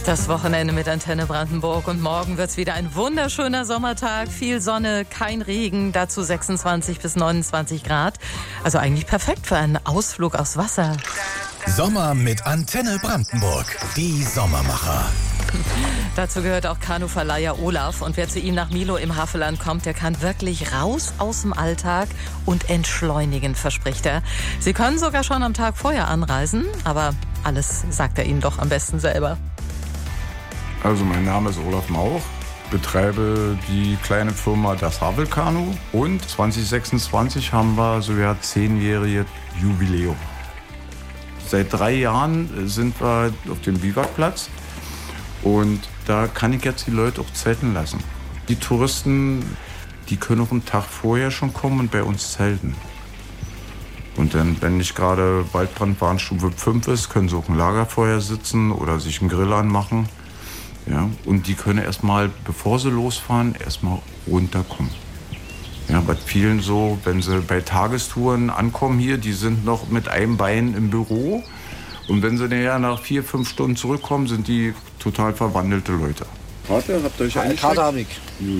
Das Wochenende mit Antenne Brandenburg und morgen wird es wieder ein wunderschöner Sommertag. Viel Sonne, kein Regen, dazu 26 bis 29 Grad. Also eigentlich perfekt für einen Ausflug aufs Wasser. Sommer mit Antenne Brandenburg, die Sommermacher. Dazu gehört auch Kanuverleiher Olaf. Und wer zu ihm nach Milo im Havelland kommt, der kann wirklich raus aus dem Alltag und entschleunigen, verspricht er. Sie können sogar schon am Tag vorher anreisen, aber alles sagt er Ihnen doch am besten selber. Also mein Name ist Olaf Mauch, betreibe die kleine Firma Das Havelkanu und 2026 haben wir sogar 10-jährige Jubiläum. Seit 3 Jahren sind wir auf dem Biwakplatz und da kann ich jetzt die Leute auch zelten lassen. Die Touristen, die können auch einen Tag vorher schon kommen und bei uns zelten. Und dann, wenn nicht gerade Waldbrandwarnstufe 5 ist, können sie auch im Lagerfeuer sitzen oder sich einen Grill anmachen. Ja, und die können erstmal, bevor sie losfahren, erstmal runterkommen. Ja, bei vielen so, wenn sie bei Tagestouren ankommen hier, die sind noch mit einem Bein im Büro. Und wenn sie dann ja nach 4-5 Stunden zurückkommen, sind die total verwandelte Leute. Karte, habt ihr euch eine Karte habe ich. Gut.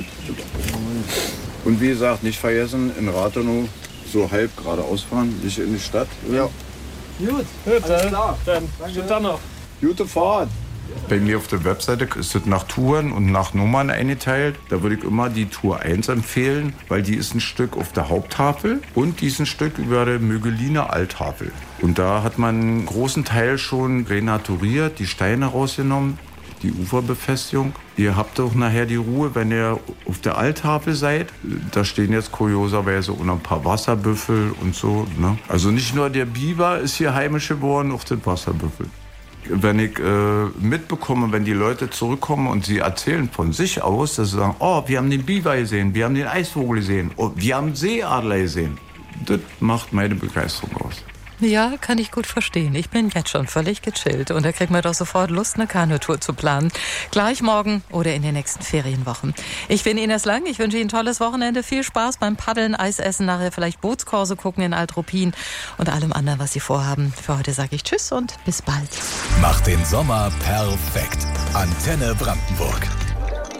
Und wie gesagt, nicht vergessen, in Rathenow so halb geradeaus fahren, nicht in die Stadt. Ja. Gut, alles klar. Dann schönen Tag noch. Gute Fahrt. Bei mir auf der Webseite ist es nach Touren und nach Nummern eingeteilt. Da würde ich immer die Tour 1 empfehlen, weil die ist ein Stück auf der Haupttafel und die ist ein Stück über der Mögeliner Alttafel. Und da hat man einen großen Teil schon renaturiert, die Steine rausgenommen, die Uferbefestigung. Ihr habt auch nachher die Ruhe, wenn ihr auf der Alttafel seid. Da stehen jetzt kurioserweise auch noch ein paar Wasserbüffel und so. Ne? Also nicht nur der Biber ist hier heimisch geworden, auch der Wasserbüffel. Wenn ich mitbekomme, wenn die Leute zurückkommen und sie erzählen von sich aus, dass sie sagen, oh, wir haben den Biber gesehen, wir haben den Eisvogel gesehen, oh, wir haben Seeadler gesehen. Das macht meine Begeisterung aus. Ja, kann ich gut verstehen. Ich bin jetzt schon völlig gechillt und da kriegt man doch sofort Lust, eine Kanutour zu planen. Gleich morgen oder in den nächsten Ferienwochen. Ich bin Ines Lang, ich wünsche Ihnen ein tolles Wochenende. Viel Spaß beim Paddeln, Eisessen, nachher vielleicht Bootskurse gucken in Altruppin und allem anderen, was Sie vorhaben. Für heute sage ich Tschüss und bis bald. Macht den Sommer perfekt. Antenne Brandenburg.